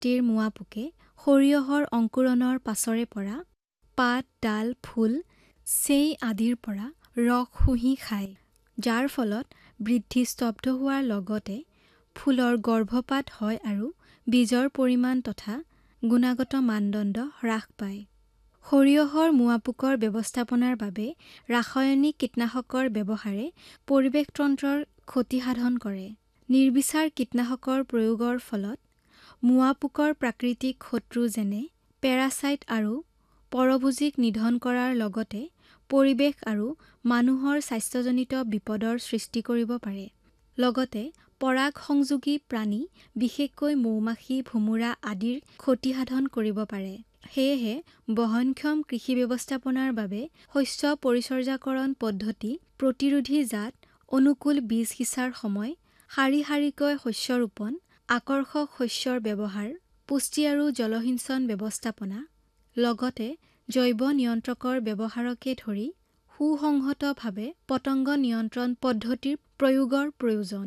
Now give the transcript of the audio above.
জাতিৰ মোৱা পোকে সৰিয়হৰ অংকুৰণৰ পাছৰে পৰা পাত, ডাল, ফুল, চেই আদিৰ পৰা ৰস শুহি খায়, যাৰ ফলত বৃদ্ধি স্তব্ধ হোৱাৰ লগতে ফুলৰ গৰ্ভপাত হয় আৰু বীজৰ পৰিমাণ তথা গুণাগত মানদণ্ড হ্ৰাস পায়। সৰিয়হৰ মোৱা পোকৰ ব্যৱস্থাপনাৰ বাবে ৰাসায়নিক কীটনাশকৰ ব্যৱহাৰে পৰিৱেশ তন্ত্ৰৰ ক্ষতি সাধন কৰে। নিৰ্বিচাৰ কীটনাশকৰ প্ৰয়োগৰ ফলত মোৱা পোকৰ প্ৰাকৃতিক শত্ৰু যেনে পেৰাচাইট আৰু পৰভোজীক নিধন কৰাৰ লগতে পৰিৱেশ আৰু মানুহৰ স্বাস্থ্যজনিত বিপদৰ সৃষ্টি কৰিব পাৰে। লগতে পৰাগ সংযোগী প্ৰাণী বিশেষকৈ মৌমাখি, ভোমোৰা আদিৰ ক্ষতিসাধন কৰিব পাৰে। সেয়েহে বহনক্ষম কৃষি ব্যৱস্থাপনাৰ বাবে শস্য পৰিচৰ্যাকৰণ পদ্ধতি, প্ৰতিৰোধী জাত, অনুকূল বীজ সিঁচাৰ সময়, শাৰী শাৰীকৈ শস্য ৰোপণ, আকৰ্ষক শস্যৰ ব্যৱহাৰ, পুষ্টি আৰু জলসিঞ্চন ব্যৱস্থাপনা, লগতে জৈৱ নিয়ন্ত্ৰকৰ ব্যৱহাৰকে ধৰি সুসংহতভাৱে পতংগ নিয়ন্ত্ৰণ পদ্ধতিৰ প্ৰয়োগৰ প্ৰয়োজন।